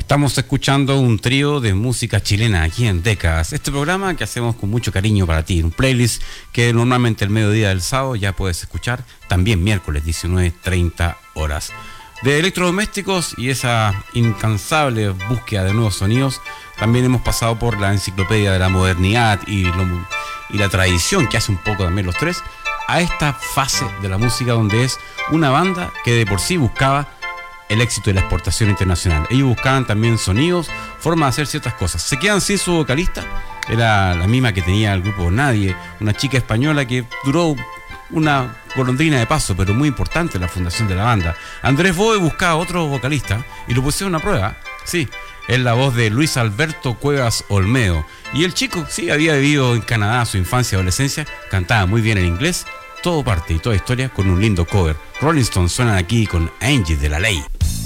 Estamos escuchando un trío de música chilena aquí en Décadas. Este programa que hacemos con mucho cariño para ti. Un playlist que normalmente el mediodía del sábado ya puedes escuchar. También miércoles 19:30 horas. De electrodomésticos y esa incansable búsqueda de nuevos sonidos, también hemos pasado por la enciclopedia de la modernidad y la tradición que hace un poco también los tres, a esta fase de la música donde es una banda que de por sí buscaba el éxito de la exportación internacional. Ellos buscaban también sonidos, formas de hacer ciertas cosas. Se quedan sin su vocalista, era la misma que tenía el grupo Nadie, una chica española que duró una golondrina de paso, pero muy importante en la fundación de la banda. Andrés Boe buscaba otro vocalista y lo pusieron a prueba. Sí, es la voz de Luis Alberto Cuevas Olmedo. Y el chico, sí, había vivido en Canadá su infancia y adolescencia, cantaba muy bien en inglés. Todo parte y toda historia con un lindo cover. Rolling Stones suenan aquí con Angie de la Ley.